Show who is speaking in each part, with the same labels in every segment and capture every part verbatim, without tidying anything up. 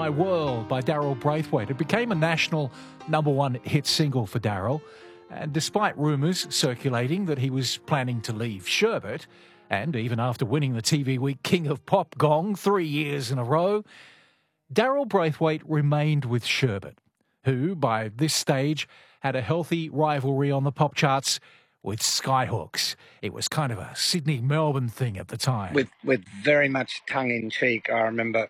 Speaker 1: My World by Daryl Braithwaite. It became a national number one hit single for Daryl. And despite rumours circulating that he was planning to leave Sherbet, and even after winning the T V Week King of Pop gong three years in a row, Daryl Braithwaite remained with Sherbet, who, by this stage, had a healthy rivalry on the pop charts with Skyhooks. It was kind of a Sydney-Melbourne thing at the time.
Speaker 2: With with very much tongue-in-cheek, I remember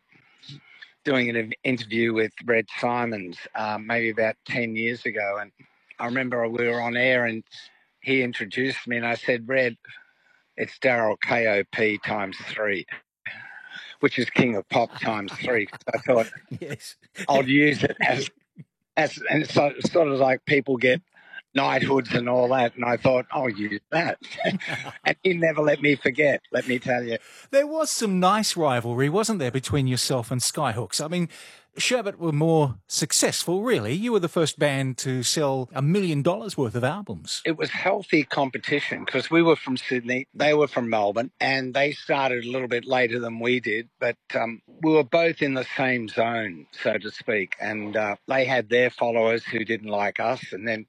Speaker 2: doing an interview with Red Simons um, maybe about ten years ago, and I remember we were on air and he introduced me and I said, Red, it's Daryl K O P times three, which is King of Pop times three. I thought
Speaker 1: yes.
Speaker 2: I'll use it as, as and it's so, sort of like people get knighthoods and all that, and I thought, I'll use that. And he never let me forget, let me tell you.
Speaker 1: There was some nice rivalry, wasn't there, between yourself and Skyhooks? I mean, Sherbet were more successful, really. You were the first band to sell a million dollars worth of albums.
Speaker 2: It was healthy competition because we were from Sydney, they were from Melbourne, and they started a little bit later than we did, but um, we were both in the same zone, so to speak, and uh, they had their followers who didn't like us, and then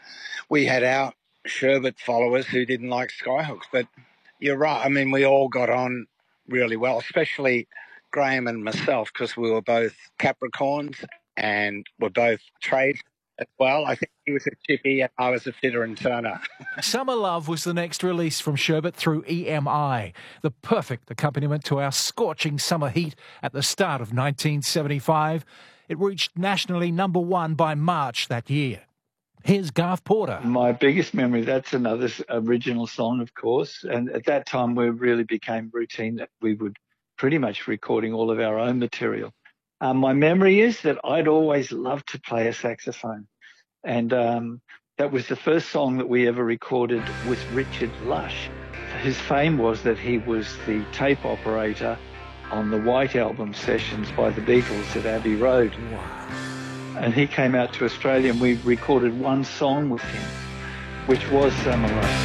Speaker 2: we had our Sherbet followers who didn't like Skyhooks. But you're right, I mean, we all got on really well, especially Graham and myself, because we were both Capricorns and were both trade as well. I think he was a chippy and I was a fitter and turner.
Speaker 1: Summer Love was the next release from Sherbet through E M I, the perfect accompaniment to our scorching summer heat at the start of nineteen seventy-five. It reached nationally number one by March that year. Here's Garth Porter.
Speaker 3: My biggest memory, that's another original song, of course. And at that time, we really became routine that we would pretty much recording all of our own material. Um, my memory is that I'd always loved to play a saxophone. And um, that was the first song that we ever recorded with Richard Lush. His fame was that he was the tape operator on the White Album sessions by the Beatles at Abbey Road.
Speaker 1: Wow.
Speaker 3: And he came out to Australia and we recorded one song with him, which was Summer Love.